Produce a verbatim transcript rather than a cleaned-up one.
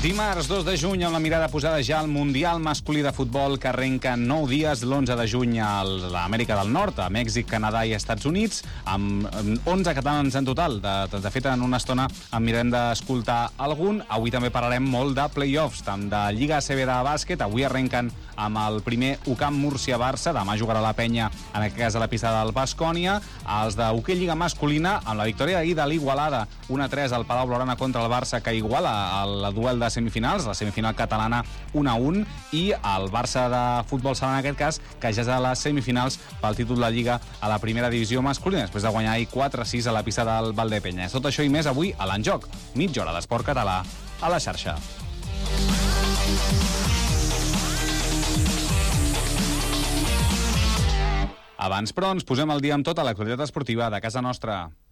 Dimarts dos de juny, amb la mirada posada ja al Mundial masculí de futbol que arrenca nou dies, l'onze de juny a l'Amèrica del Nord, a Mèxic, Canadà i Estats Units, amb onze catalans en total. De, de fet, en una estona en mirarem d'escoltar algun. Avui també parlarem molt de play-offs, tant de Lliga A C B de bàsquet. Avui arrenquen amb el primer U C A M Múrcia-Barça. Demà jugarà la Penya, en aquest cas a la pista del Baskonia. Els de hoquei Lliga masculina, amb la victòria d'ahir de l'Igualada, un a tres al Palau Blaugrana contra el Barça, que iguala el duel de semifinals, la semifinal catalana un a un, i el Barça de futbol sala, en aquest cas, que ja és a les semifinals pel títol de Lliga a la primera divisió masculina, després de guanyar ahir quatre a sis a la pista del Valdepenyes. Tot això i més avui a l'Enjoc, mitja hora d'esport català a la xarxa. Abans, però, ens posem al dia amb tota l'actualitat esportiva de casa nostra.